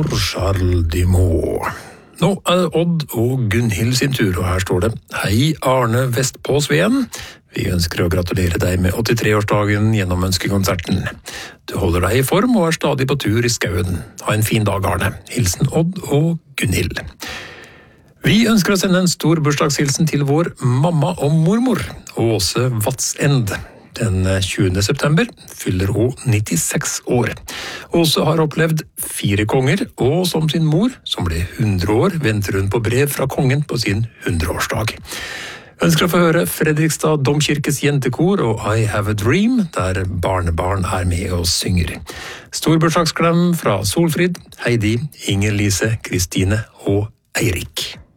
Charles Dumont. Nå det Odd og Gunhild sin tur, og her står det: Hei Arne Vestpå Sveen. Vi ønsker å gratulere deg med 83-årsdagen gjennom ønskekonserten. Du holder deg i form og stadig på tur i skauen. Ha en fin dag, Arne. Hilsen Odd og Gunhild. Vi ønsker å sende en stor bursdagshilsen til vår mamma og mormor, Åse Vatsend. Den 20. september fyller hun 96 år. Åse har opplevd 4 konger, og som sin mor, som ble 100 år, venter hun på brev fra kongen på sin 100-årsdag. Ønsker å få høre Fredrikstad Domkirkes jentekor og I Have a Dream, der barnebarn med og synger. Stor bursdagsklem fra Solfrid, Heidi, Inger Lise, Kristine og Eirik.